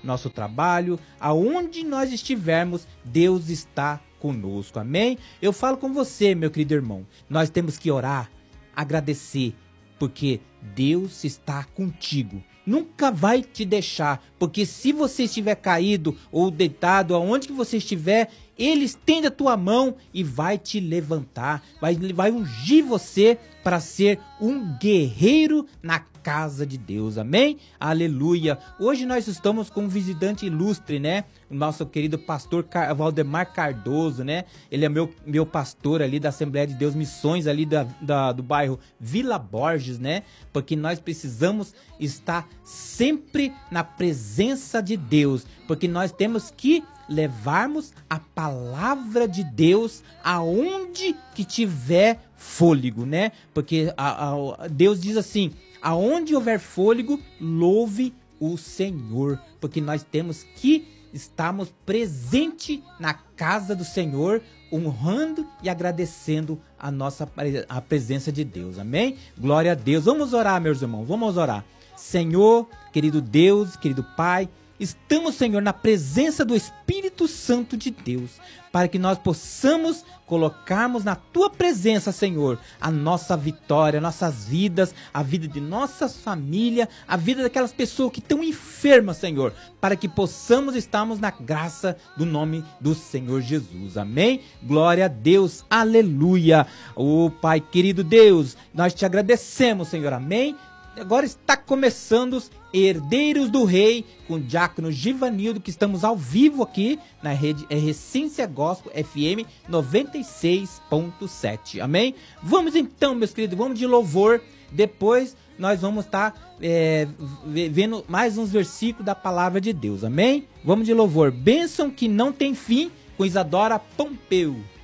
nosso trabalho, aonde nós estivermos, Deus está conosco, amém? Eu falo com você, meu querido irmão, nós temos que orar, agradecer, porque Deus está contigo. Nunca vai te deixar, porque se você estiver caído ou deitado, aonde que você estiver, Ele estende a tua mão e vai te levantar, vai ungir você para ser um guerreiro na casa de Deus, amém? Aleluia! Hoje nós estamos com um visitante ilustre, né? O nosso querido pastor Valdemar Cardoso, né? Ele é meu pastor ali da Assembleia de Deus Missões, ali do bairro Vila Borges, né? Porque nós precisamos estar sempre na presença de Deus, porque nós temos que levarmos a palavra de Deus aonde que tiver fôlego, né? Porque Deus diz assim: aonde houver fôlego, louve o Senhor, porque nós temos que estarmos presentes na casa do Senhor, honrando e agradecendo a presença de Deus, amém? Glória a Deus. Vamos orar, meus irmãos, vamos orar. Senhor, querido Deus, querido Pai, estamos, Senhor, na presença do Espírito Santo de Deus, para que nós possamos colocarmos na Tua presença, Senhor, a nossa vitória, nossas vidas, a vida de nossas famílias, a vida daquelas pessoas que estão enfermas, Senhor, para que possamos estarmos na graça do nome do Senhor Jesus, amém? Glória a Deus, aleluia. Pai querido Deus, nós te agradecemos, Senhor, amém? Agora está começando os Herdeiros do Rei, com o diácono Givanildo, que estamos ao vivo aqui na rede Essência Gospel FM 96.7, amém? Vamos então, meus queridos, vamos de louvor, depois nós vamos estar vendo mais uns versículos da palavra de Deus, amém? Vamos de louvor, bênção que não tem fim, com Isadora Pompeu.